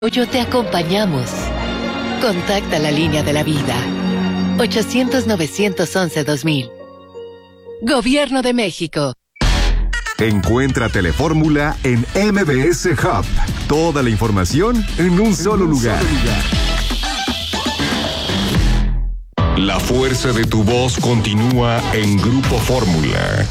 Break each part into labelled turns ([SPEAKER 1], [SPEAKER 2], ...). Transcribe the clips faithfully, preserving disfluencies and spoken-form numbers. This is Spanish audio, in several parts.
[SPEAKER 1] Hoyo te acompañamos. Contacta la línea de la vida. ochocientos, novecientos once, dos mil. Gobierno de México.
[SPEAKER 2] Encuentra Telefórmula en M B S Hub. Toda la información en un solo lugar. La fuerza de tu voz continúa en Grupo Fórmula.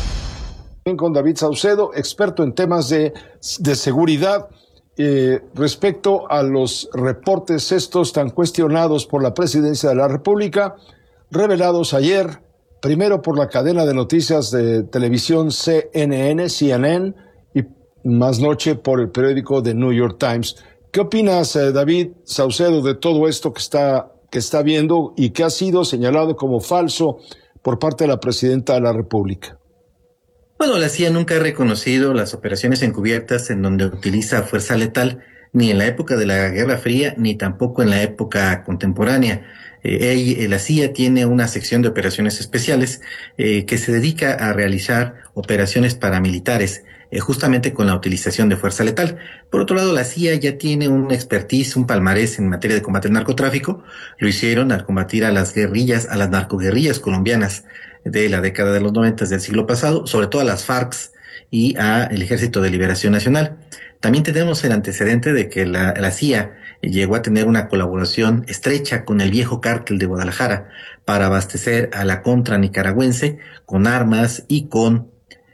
[SPEAKER 3] Con David Saucedo, experto en temas de, de seguridad. Eh, respecto a los reportes estos tan cuestionados por la Presidencia de la República, revelados ayer, primero por la cadena de noticias de televisión C N N, C N N, y más noche por el periódico The New York Times. ¿Qué opinas, eh, David Saucedo, de todo esto que está, que está viendo y que ha sido señalado como falso por parte de la Presidenta de la República?
[SPEAKER 4] Bueno, la C I A nunca ha reconocido las operaciones encubiertas en donde utiliza fuerza letal, ni en la época de la Guerra Fría, ni tampoco en la época contemporánea. Eh, la C I A tiene una sección de operaciones especiales eh, que se dedica a realizar operaciones paramilitares, eh, justamente con la utilización de fuerza letal. Por otro lado, la C I A ya tiene un expertise, un palmarés en materia de combate al narcotráfico. Lo hicieron al combatir a las guerrillas, a las narcoguerrillas colombianas de la década de los noventas del siglo pasado, sobre todo a las FARC y a el Ejército de Liberación Nacional. También tenemos el antecedente de que la, la C I A llegó a tener una colaboración estrecha con el viejo cártel de Guadalajara para abastecer a la contra nicaragüense con armas y con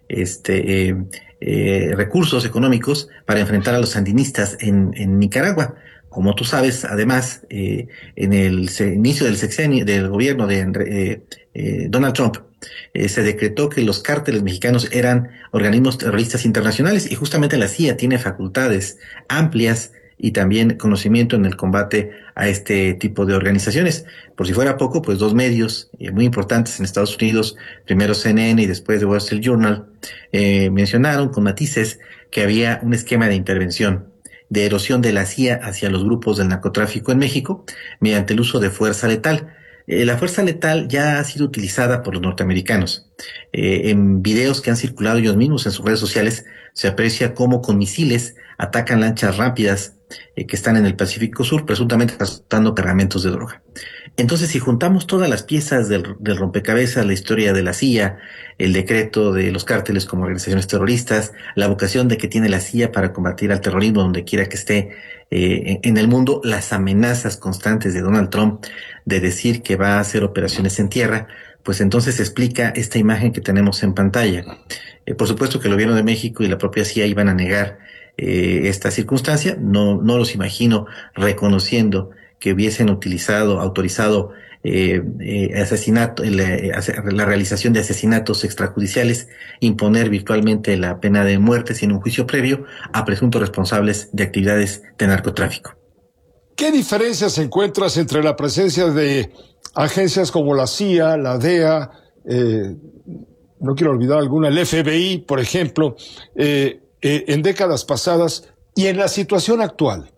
[SPEAKER 4] este eh, eh, recursos económicos para enfrentar a los sandinistas en, en Nicaragua. Como tú sabes, además, eh, en el se, inicio del sexenio del gobierno de eh, eh, Donald Trump, eh, se decretó que los cárteles mexicanos eran organismos terroristas internacionales y justamente la C I A tiene facultades amplias y también conocimiento en el combate a este tipo de organizaciones. Por si fuera poco, pues dos medios eh, muy importantes en Estados Unidos, primero C N N y después The Wall Street Journal, eh, mencionaron con matices que había un esquema de intervención de erosión de la C I A hacia los grupos del narcotráfico en México mediante el uso de fuerza letal. Eh, la fuerza letal ya ha sido utilizada por los norteamericanos. Eh, en videos que han circulado ellos mismos en sus redes sociales se aprecia cómo con misiles atacan lanchas rápidas eh, que están en el Pacífico Sur, presuntamente transportando cargamentos de droga. Entonces, si juntamos todas las piezas del, del rompecabezas, la historia de la C I A, el decreto de los cárteles como organizaciones terroristas, la vocación de que tiene la C I A para combatir al terrorismo donde quiera que esté eh, en el mundo, las amenazas constantes de Donald Trump de decir que va a hacer operaciones en tierra, pues entonces explica esta imagen que tenemos en pantalla. Eh, por supuesto que el gobierno de México y la propia C I A iban a negar eh, esta circunstancia. No, no los imagino reconociendo que hubiesen utilizado, autorizado eh, eh, asesinato, la, la realización de asesinatos extrajudiciales, imponer virtualmente la pena de muerte sin un juicio previo a presuntos responsables de actividades de narcotráfico.
[SPEAKER 3] ¿Qué diferencias encuentras entre la presencia de agencias como la C I A, la D E A, eh, no quiero olvidar alguna, el F B I, por ejemplo, eh, eh, en décadas pasadas y en la situación actual?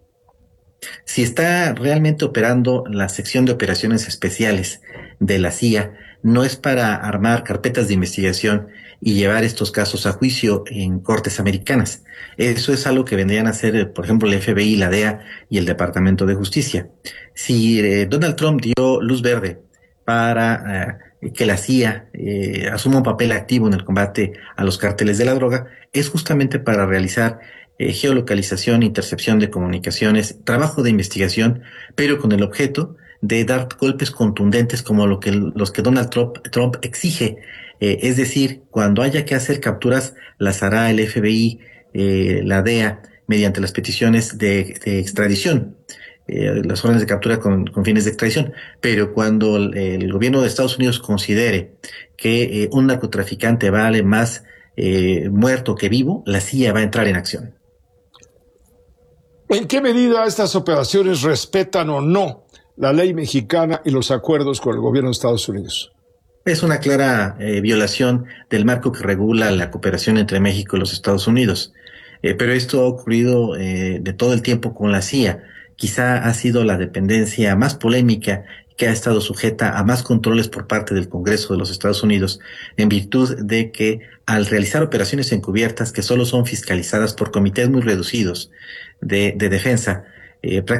[SPEAKER 4] Si está realmente operando la sección de operaciones especiales de la C I A, no es para armar carpetas de investigación y llevar estos casos a juicio en cortes americanas. Eso es algo que vendrían a hacer, por ejemplo, el F B I, la D E A y el Departamento de Justicia. Si eh, Donald Trump dio luz verde para eh, que la C I A eh, asuma un papel activo en el combate a los cárteles de la droga, es justamente para realizar Eh, geolocalización, intercepción de comunicaciones, trabajo de investigación, pero con el objeto de dar golpes contundentes como lo que, los que Donald Trump, Trump exige. Eh, es decir, cuando haya que hacer capturas, las hará el F B I, eh, la D E A, mediante las peticiones de, de extradición, eh, las órdenes de captura con, con fines de extradición. Pero cuando el, el gobierno de Estados Unidos considere que eh, un narcotraficante vale más eh, muerto que vivo, la C I A va a entrar en acción.
[SPEAKER 3] ¿En qué medida estas operaciones respetan o no la ley mexicana y los acuerdos con el gobierno de Estados Unidos?
[SPEAKER 4] Es una clara eh, violación del marco que regula la cooperación entre México y los Estados Unidos. Eh, pero esto ha ocurrido eh, de todo el tiempo con la C I A. Quizá ha sido la dependencia más polémica que ha estado sujeta a más controles por parte del Congreso de los Estados Unidos, en virtud de que al realizar operaciones encubiertas que solo son fiscalizadas por comités muy reducidos de, de defensa, eh,